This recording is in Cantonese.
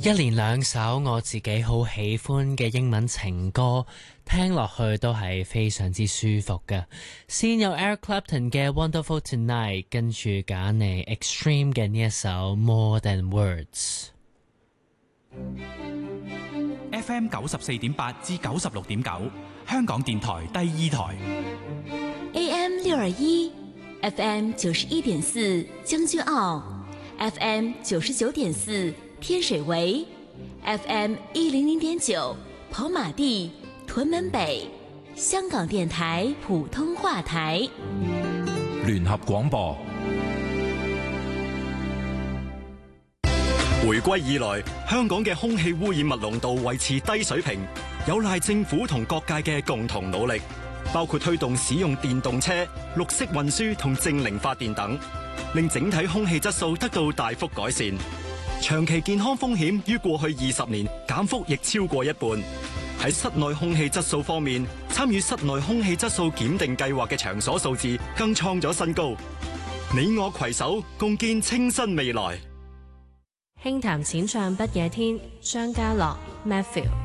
一連兩首我自己好喜歡嘅英文情歌，聽落去都係非常之舒服嘅。先有 Eric Clapton 嘅 Wonderful Tonight， 跟住揀嚟 Extreme 嘅呢一首 More Than Words。FM 94.8至96.9，香港電台第二台。 AM 621 FM 91.4將軍澳 FM 99.4天水圍 FM 100.9跑馬地屯門北，香港電台普通話台聯合廣播。 回歸以來，香港嘅空氣污染物濃度維持低水平，有賴政府同各界嘅共同努力，包括推動使用電動車、綠色運輸同淨零發電等，令整體空氣質素得到大幅改善。長期健康風險於過去20年減幅亦超過一半。喺室內空氣質素方面，參與室內空氣質素檢定計劃嘅場所數字更創咗新高。你我攜手共建清新未來。 輕談淺唱不夜天，張家樂 Matthew。